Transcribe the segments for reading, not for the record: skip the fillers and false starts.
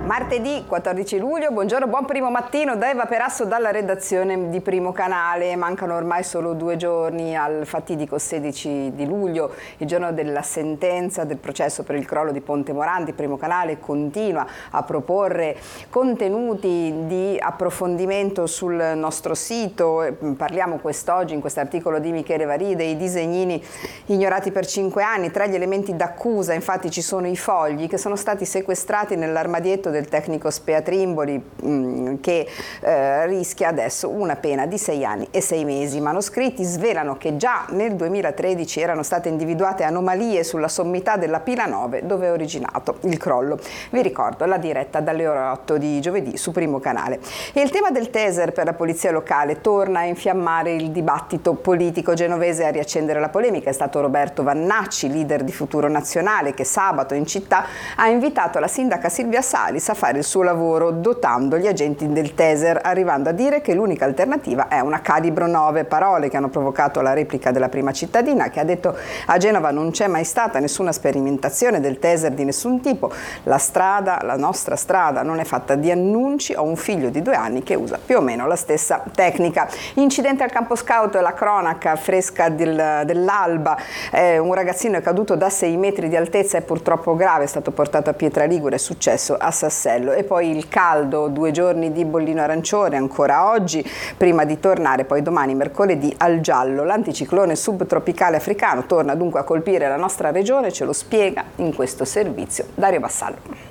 Martedì 14 luglio, buongiorno, buon primo mattino da Eva Perasso dalla redazione di Primo Canale. Mancano ormai solo 2 giorni al fatidico 16 di luglio, il giorno della sentenza del processo per il crollo di Ponte Morandi. Primo Canale continua a proporre contenuti di approfondimento sul nostro sito. Parliamo quest'oggi in questo articolo di Michele Varì dei disegnini ignorati per 5 anni. Tra gli elementi d'accusa infatti ci sono i fogli che sono stati sequestrati nell'armadietto del tecnico Speatrimboli che rischia adesso una pena di 6 anni e 6 mesi. I manoscritti svelano che già nel 2013 erano state individuate anomalie sulla sommità della pila 9 dove è originato il crollo. Vi ricordo la diretta dalle ore 8 di giovedì su Primo Canale. E il tema del taser per la polizia locale torna a infiammare il dibattito politico genovese. A riaccendere la polemica è stato Roberto Vannacci, leader di Futuro Nazionale, che sabato in città ha invitato la sindaca Silvia Salis a fare il suo lavoro dotando gli agenti del taser, arrivando a dire che l'unica alternativa è una calibro 9, parole che hanno provocato la replica della prima cittadina, che ha detto a Genova non c'è mai stata nessuna sperimentazione del taser di nessun tipo, la nostra strada non è fatta di annunci, ho un figlio di 2 anni che usa più o meno la stessa tecnica. Incidente al campo scout, la cronaca fresca dell'alba, un ragazzino è caduto da 6 metri di altezza, è purtroppo grave, è stato portato a Pietraligure, è successo a Sassello. E poi il caldo, 2 giorni di bollino arancione ancora oggi, prima di tornare poi domani mercoledì al giallo. L'anticiclone subtropicale africano torna dunque a colpire la nostra regione, ce lo spiega in questo servizio Dario Vassallo.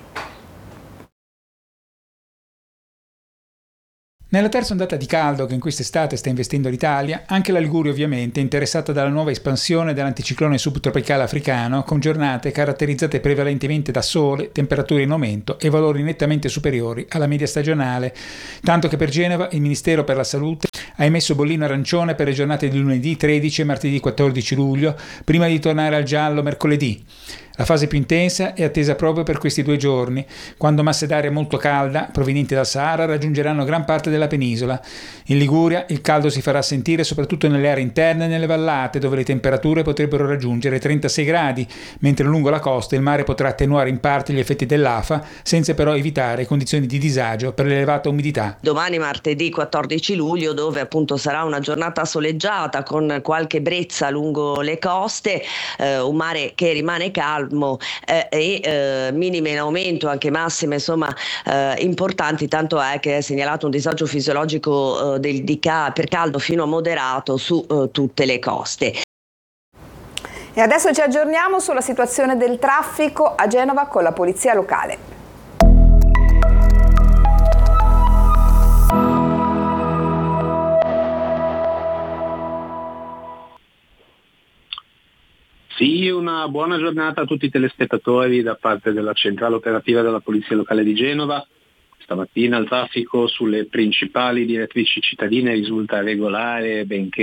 Nella terza ondata di caldo che in quest'estate sta investendo l'Italia, anche la Liguria ovviamente è interessata dalla nuova espansione dell'anticiclone subtropicale africano, con giornate caratterizzate prevalentemente da sole, temperature in aumento e valori nettamente superiori alla media stagionale, tanto che per Genova il Ministero per la Salute ha emesso bollino arancione per le giornate di lunedì 13 e martedì 14 luglio, prima di tornare al giallo mercoledì. La fase più intensa è attesa proprio per questi 2 giorni, quando masse d'aria molto calda, provenienti dal Sahara, raggiungeranno gran parte della penisola. In Liguria il caldo si farà sentire soprattutto nelle aree interne e nelle vallate, dove le temperature potrebbero raggiungere 36 gradi, mentre lungo la costa il mare potrà attenuare in parte gli effetti dell'afa, senza però evitare condizioni di disagio per l'elevata umidità. Domani martedì 14 luglio, dove appunto sarà una giornata soleggiata con qualche brezza lungo le coste, un mare che rimane calmo e minime in aumento, anche massime insomma importanti, tanto è che è segnalato un disagio fisiologico per caldo fino a moderato su tutte le coste. E adesso ci aggiorniamo sulla situazione del traffico a Genova con la polizia locale. Sì, una buona giornata a tutti i telespettatori da parte della centrale operativa della Polizia Locale di Genova. Stamattina il traffico sulle principali direttrici cittadine risulta regolare, benché